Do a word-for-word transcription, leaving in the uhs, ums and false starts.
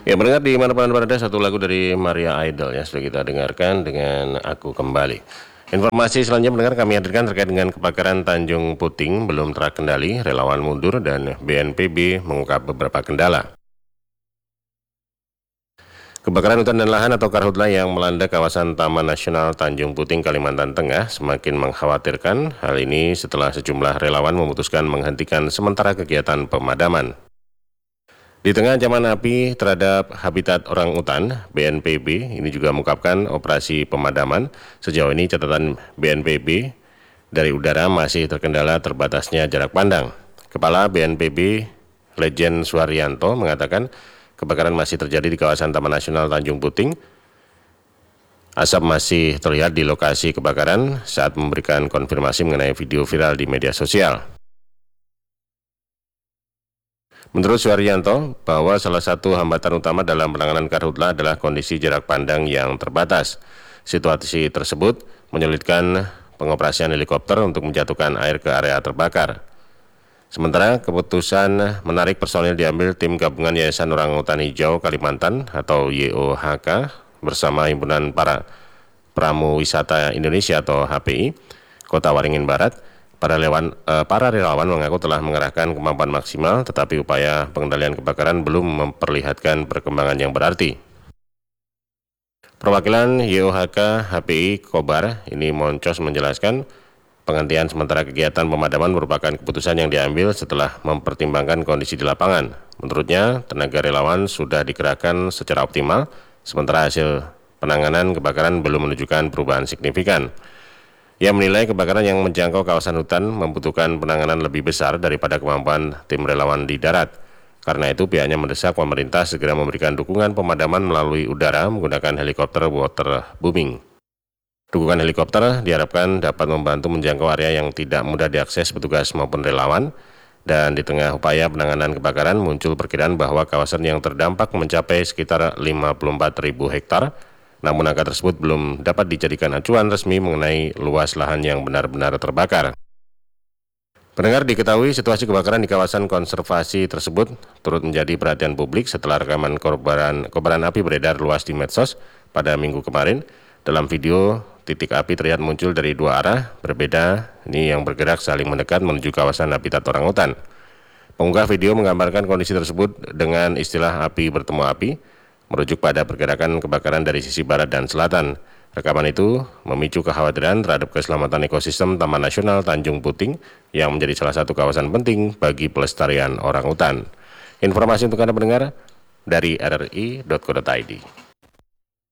Ya, mendengar di mana-mana berada satu lagu dari Maria Idol ya, sudah kita dengarkan dengan Aku Kembali. Informasi selanjutnya mendengar kami hadirkan terkait dengan kebakaran Tanjung Puting belum terkendali, relawan mundur dan B N P B mengungkap beberapa kendala. Kebakaran hutan dan lahan atau karhutla yang melanda kawasan Taman Nasional Tanjung Puting, Kalimantan Tengah semakin mengkhawatirkan. Hal ini setelah sejumlah relawan memutuskan menghentikan sementara kegiatan pemadaman. Di tengah ancaman api terhadap habitat orang utan, B N P B ini juga mengungkapkan operasi pemadaman. Sejauh ini catatan B N P B dari udara masih terkendala terbatasnya jarak pandang. Kepala B N P B Legend Suharyanto mengatakan kebakaran masih terjadi di kawasan Taman Nasional Tanjung Puting. Asap masih terlihat di lokasi kebakaran saat memberikan konfirmasi mengenai video viral di media sosial. Menurut Suharyanto, bahwa salah satu hambatan utama dalam penanganan karhutla adalah kondisi jarak pandang yang terbatas. Situasi tersebut menyulitkan pengoperasian helikopter untuk menjatuhkan air ke area terbakar. Sementara keputusan menarik personil diambil tim gabungan Yayasan Orangutan Hijau Kalimantan atau Y O H K bersama Himpunan Para Pramu Wisata Indonesia atau H P I, Kota Waringin Barat. Para relawan, eh, para relawan mengaku telah mengerahkan kemampuan maksimal, tetapi upaya pengendalian kebakaran belum memperlihatkan perkembangan yang berarti. Perwakilan Y O H K H P I Kobar ini Moncos menjelaskan penghentian sementara kegiatan pemadaman merupakan keputusan yang diambil setelah mempertimbangkan kondisi di lapangan. Menurutnya, tenaga relawan sudah dikerahkan secara optimal, sementara hasil penanganan kebakaran belum menunjukkan perubahan signifikan. Ia menilai kebakaran yang menjangkau kawasan hutan membutuhkan penanganan lebih besar daripada kemampuan tim relawan di darat. Karena itu pihaknya mendesak pemerintah segera memberikan dukungan pemadaman melalui udara menggunakan helikopter waterbooming. Dukungan helikopter diharapkan dapat membantu menjangkau area yang tidak mudah diakses petugas maupun relawan. Dan di tengah upaya penanganan kebakaran muncul perkiraan bahwa kawasan yang terdampak mencapai sekitar lima puluh empat ribu hektar. Namun angka tersebut belum dapat dijadikan acuan resmi mengenai luas lahan yang benar-benar terbakar. Pendengar, diketahui situasi kebakaran di kawasan konservasi tersebut turut menjadi perhatian publik setelah rekaman kobaran, kobaran api beredar luas di medsos pada minggu kemarin. Dalam video, titik api terlihat muncul dari dua arah berbeda, ini yang bergerak saling mendekat menuju kawasan habitat orangutan. Pengunggah video menggambarkan kondisi tersebut dengan istilah api bertemu api, merujuk pada pergerakan kebakaran dari sisi barat dan selatan. Rekaman itu memicu kekhawatiran terhadap keselamatan ekosistem Taman Nasional Tanjung Puting yang menjadi salah satu kawasan penting bagi pelestarian orangutan. Informasi untuk Anda pendengar dari R R I titik co titik I D.